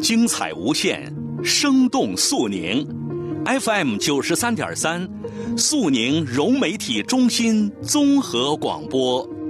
精彩无限，生动肃宁。FM 93.3，肃宁融媒体中心综合广播。